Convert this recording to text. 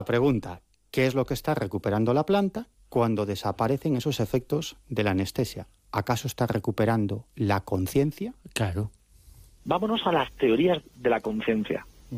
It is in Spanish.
Pregunta, ¿qué es lo que está recuperando la planta cuando desaparecen esos efectos de la anestesia? ¿Acaso está recuperando la conciencia? Claro. Vámonos a las teorías de la conciencia.